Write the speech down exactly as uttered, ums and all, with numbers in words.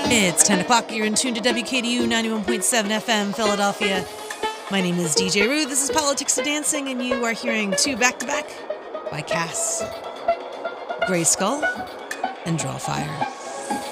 It's ten o'clock. You're in tune to W K D U ninety-one point seven F M, Philadelphia. My name is D J Rue. This is Politics of Dancing, and you are hearing two back-to-back by Cass, Gray Skull, and Draw Fire.